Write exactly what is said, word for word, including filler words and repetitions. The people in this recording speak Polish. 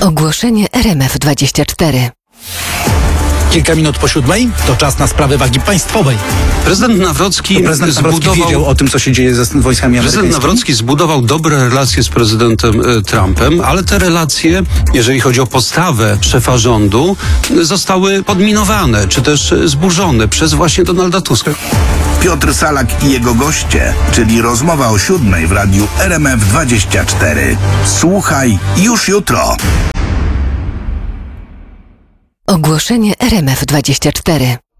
Ogłoszenie R M F dwadzieścia cztery. Kilka minut po siódmej to czas na sprawy wagi państwowej. Prezydent Nawrocki, Prezydent Nawrocki zbudował, wiedział o tym, co się dzieje ze wojskami amerykańskimi. Prezydent Nawrocki zbudował dobre relacje z prezydentem e, Trumpem, ale te relacje, jeżeli chodzi o postawę szefa rządu, zostały podminowane, czy też e, zburzone przez właśnie Donalda Tuska. Piotr Salak i jego goście, czyli rozmowa o siódmej w radiu R M F dwadzieścia cztery. Słuchaj już jutro. Ogłoszenie R M F dwadzieścia cztery.